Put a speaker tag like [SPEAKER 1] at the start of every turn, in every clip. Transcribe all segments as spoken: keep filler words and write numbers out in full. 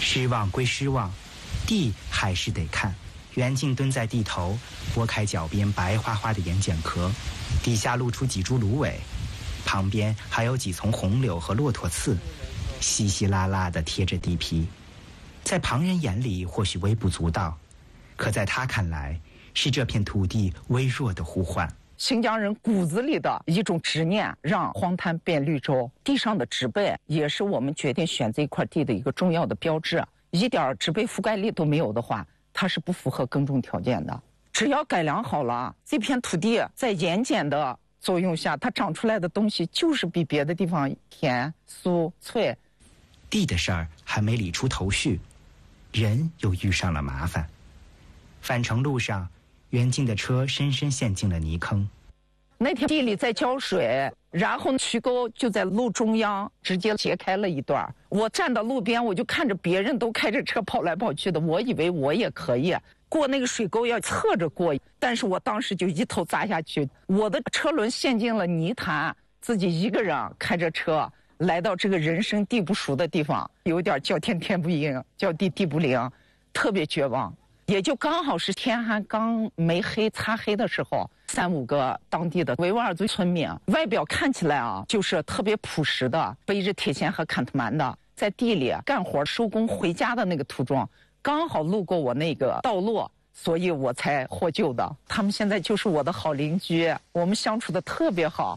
[SPEAKER 1] 失望归失望，地还是得看。袁静蹲在地头，拨开脚边白花花的眼睑壳，底下露出几株芦苇，旁边还有几丛红柳和骆驼刺，稀稀拉拉地贴着地皮。在旁人眼里或许微不足道，可在他看来，是这片土地微弱的呼唤。
[SPEAKER 2] 新疆人骨子里的一种执念，让荒滩变绿洲。地上的植被也是我们决定选这一块地的一个重要的标志。一点植被覆盖力都没有的话，它是不符合耕种条件的。只要改良好了，这片土地在盐碱的作用下，它长出来的东西就是比别的地方甜、酥、脆。
[SPEAKER 1] 地的事儿还没理出头绪，人又遇上了麻烦。返程路上，袁静的车深深陷进了泥坑。
[SPEAKER 2] 那天地里在浇水，然后渠沟就在路中央直接截开了一段。我站到路边，我就看着别人都开着车跑来跑去的，我以为我也可以过那个水沟，要侧着过，但是我当时就一头扎下去，我的车轮陷进了泥潭，自己一个人开着车来到这个人生地不熟的地方，有点叫天天不应，叫地地不灵，特别绝望。也就刚好是天还刚没黑擦黑的时候，三五个当地的维吾尔族村民，外表看起来啊就是特别朴实的，背着铁锨和坎特曼的，在地里干活收工回家的那个途中，刚好路过我那个道路，所以我才获救的。他们现在就是我的好邻居，我们相处的特别好。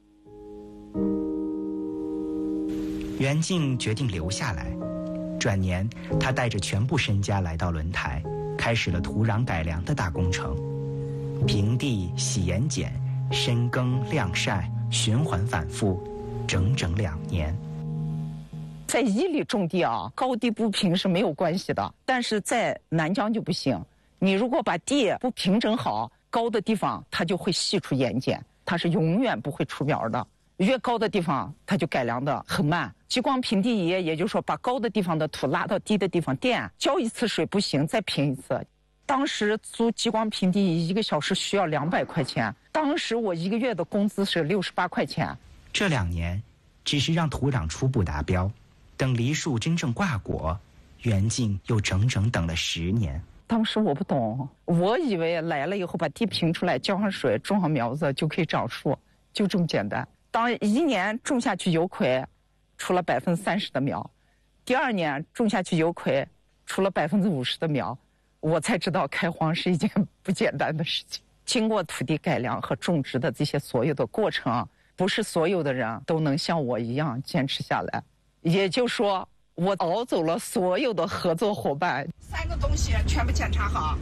[SPEAKER 1] 袁静决定留下来，转年他带着全部身家来到轮台，开始了土壤改良的大工程。平地洗盐碱，深耕晾晒，循环反复，整整两年。
[SPEAKER 2] 在伊犁种地啊，高低不平是没有关系的，但是在南疆就不行。你如果把地不平整好，高的地方它就会析出盐碱，它是永远不会出苗的。越高的地方它就改良的很慢。激光平地仪，也就是说把高的地方的土拉到低的地方垫，浇一次水不行再平一次。当时租激光平地仪一个小时需要两百块钱，当时我一个月的工资是六十八块钱。
[SPEAKER 1] 这两年只是让土壤初步达标，等梨树真正挂果，袁静又整整等了十年。
[SPEAKER 2] 当时我不懂，我以为来了以后把地平出来，浇上水，种上苗子就可以长树，就这么简单。当一年种下去有葵，出了百分之三十的苗，第二年种下去有葵，出了百分之五十的苗，我才知道开荒是一件不简单的事情。经过土地改良和种植的这些所有的过程，不是所有的人都能像我一样坚持下来。也就是说，我熬走了所有的合作伙伴，三个东西全部检查好。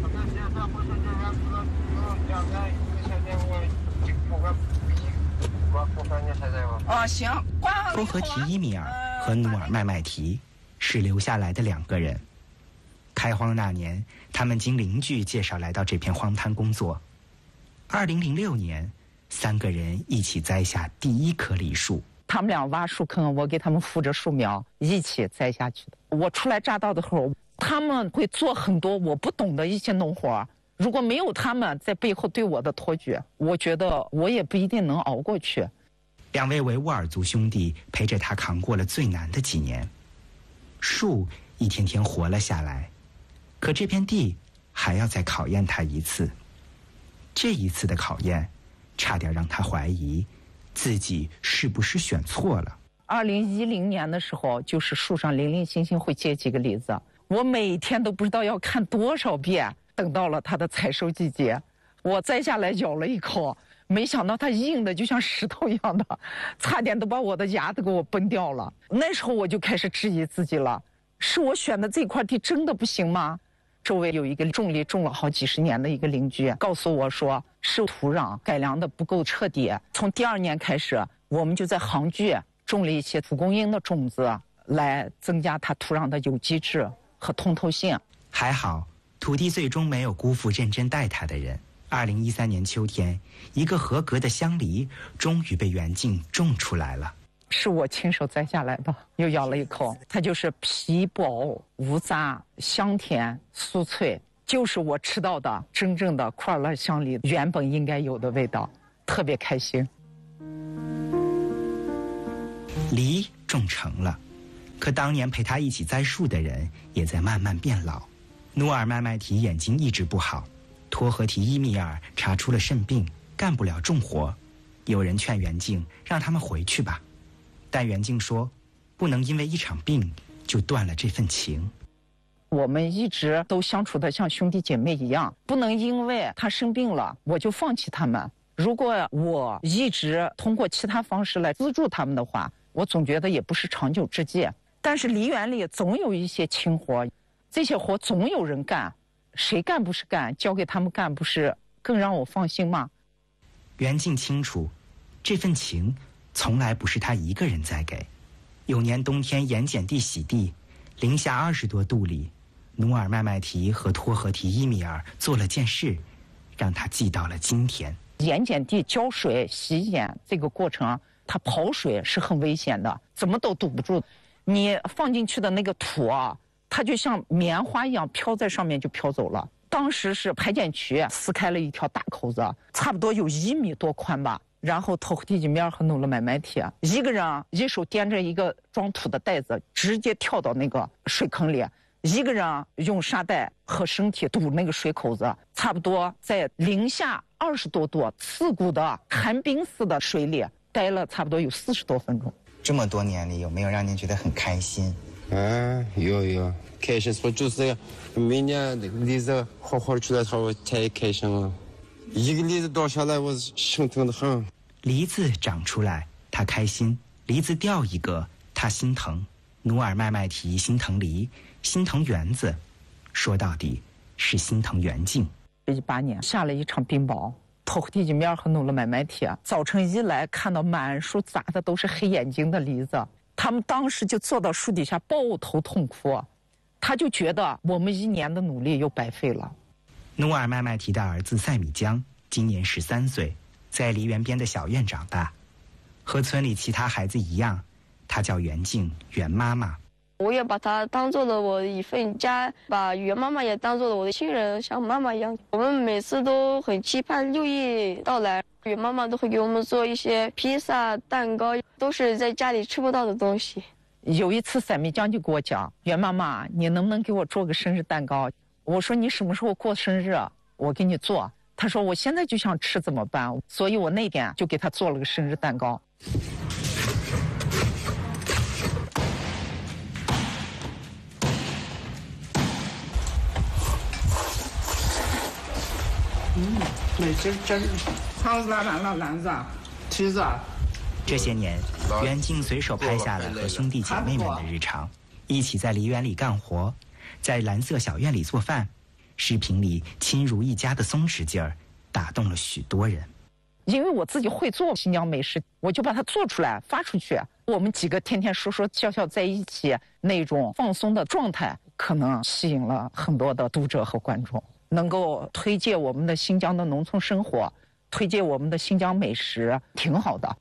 [SPEAKER 2] 哦，行。
[SPEAKER 1] 波和提伊米尔和努尔麦麦提是留下来的两个人。开荒那年，他们经邻居介绍来到这片荒滩工作。二零零六年，三个人一起栽下第一棵梨树。
[SPEAKER 2] 他们俩挖树坑，我给他们扶着树苗一起栽下去的。我初来乍到的时候，他们会做很多我不懂的一些农活，如果没有他们在背后对我的托举，我觉得我也不一定能熬过去。
[SPEAKER 1] 两位维吾尔族兄弟陪着他扛过了最难的几年，树一天天活了下来，可这片地还要再考验他一次。这一次的考验，差点让他怀疑自己是不是选错了。
[SPEAKER 2] 二零一零年的时候，就是树上零零星星会结几个梨子，我每天都不知道要看多少遍。等到了它的采收季节，我摘下来咬了一口，没想到它硬的就像石头一样的，差点都把我的牙都给我崩掉了。那时候我就开始质疑自己了，是我选的这块地真的不行吗？周围有一个种梨种了好几十年的一个邻居告诉我说，是土壤改良的不够彻底。从第二年开始，我们就在杭居种了一些蒲公英的种子，来增加它土壤的有机质和通透性。
[SPEAKER 1] 还好土地最终没有辜负认真待他的人。二零一三年秋天，一个合格的香梨终于被袁静种出来了。
[SPEAKER 2] 是我亲手摘下来的，又咬了一口，它就是皮薄无渣，香甜酥脆，就是我吃到的真正的库尔勒香梨原本应该有的味道，特别开心。
[SPEAKER 1] 梨种成了， 可当年陪他一起栽树的人也在慢慢变老。努尔麦麦提眼睛一直不好，托合提伊米尔查出了肾病，干不了重活。有人劝袁敬让他们回去吧，但袁敬说，不能因为一场病就断了这份情。
[SPEAKER 2] 我们一直都相处的像兄弟姐妹一样，不能因为他生病了我就放弃他们。如果我一直通过其他方式来资助他们的话，我总觉得也不是长久之计。但是梨园里总有一些轻活，这些活总有人干，谁干不是干，交给他们干不是更让我放心吗？
[SPEAKER 1] 袁敬清楚，这份情从来不是他一个人在给。有年冬天盐碱地洗地，零下二十多度里，努尔麦麦提和托合提伊米尔做了件事，让他记到了今天。
[SPEAKER 2] 盐碱地浇水洗盐这个过程，它跑水是很危险的，怎么都堵不住。你放进去的那个土啊，它就像棉花一样飘在上面就飘走了。当时是排碱渠撕开了一条大口子，差不多有一米多宽吧。然后托合提伊米尔和努尔麦麦提一个人一手掂着一个装土的袋子，直接跳到那个水坑里，一个人用沙袋和身体堵那个水口子，差不多在零下二十多度刺骨的寒冰似的水里待了差不多有四十多分钟。
[SPEAKER 1] 这么多年里，有没有让您觉得很开心？
[SPEAKER 3] 嗯，有有，开心说就是每年那个梨子好好的出来，他我太开心了。一个梨子掉下来，我心疼的很。
[SPEAKER 1] 梨子长出来，他开心；梨子掉一个，他心疼。努尔麦麦提心疼梨，心疼园子，说到底是心疼袁敬。
[SPEAKER 2] 一八年下了一场冰雹，托合提伊米尔和努尔麦麦提早晨一来，看到满树砸的都是黑眼睛的梨子，他们当时就坐到树底下抱头痛哭，他就觉得我们一年的努力又白费了。
[SPEAKER 1] 努尔麦麦提的儿子赛米江今年十三岁，在梨园边的小院长大，和村里其他孩子一样，他叫袁敬袁妈妈。
[SPEAKER 4] 我也把她当做了我的一份家，把袁妈妈也当做了我的亲人，像妈妈一样。我们每次都很期盼六一到来，袁妈妈都会给我们做一些披萨、蛋糕，都是在家里吃不到的东西。
[SPEAKER 2] 有一次赛米江就给我讲，袁妈妈，你能不能给我做个生日蛋糕？我说你什么时候过生日我给你做。他说我现在就想吃怎么办？所以我那天就给他做了个生日蛋糕。
[SPEAKER 5] 嗯，对，这这汤子烂了篮子、梯子。
[SPEAKER 1] 这些年，袁敬随手拍下了和兄弟姐妹们的日常，一起在梨园里干活，在蓝色小院里做饭。视频里亲如一家的松弛劲儿，打动了许多人。
[SPEAKER 2] 因为我自己会做新疆美食，我就把它做出来发出去。我们几个天天说说笑笑在一起，那种放松的状态，可能吸引了很多的读者和观众。能够推介我们的新疆的农村生活，推介我们的新疆美食，挺好的。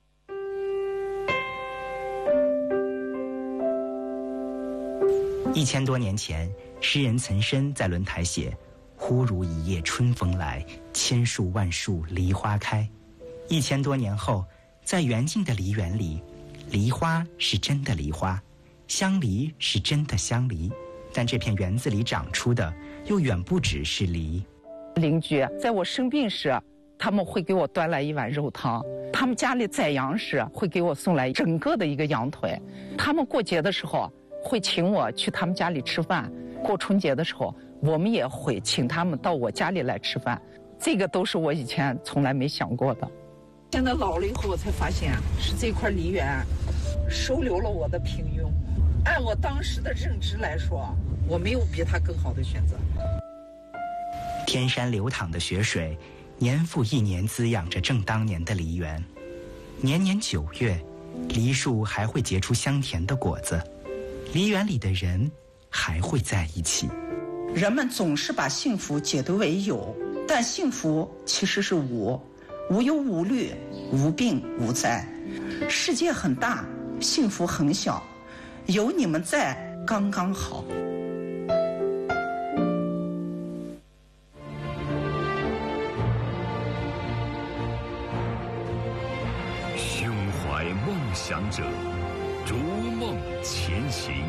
[SPEAKER 1] 一千多年前，诗人岑参在轮台写：“忽如一夜春风来，千树万树梨花开。”一千多年后，在袁敬的梨园里，梨花是真的梨花，香梨是真的香梨，但这片园子里长出的又远不只是梨。
[SPEAKER 2] 邻居在我生病时，他们会给我端来一碗肉汤；他们家里宰羊时，会给我送来整个的一个羊腿；他们过节的时候会请我去他们家里吃饭；过春节的时候，我们也会请他们到我家里来吃饭。这个都是我以前从来没想过的。现在老了以后，我才发现是这块梨园收留了我的平庸。按我当时的认知来说，我没有比他更好的选择。
[SPEAKER 1] 天山流淌的雪水，年复一年滋养着正当年的梨园。年年九月，梨树还会结出香甜的果子，梨园里的人还会在一起。
[SPEAKER 6] 人们总是把幸福解读为有，但幸福其实是无，无忧无虑，无病无灾。世界很大，幸福很小，有你们在刚刚好。
[SPEAKER 7] 胸怀梦想者，逐梦前行。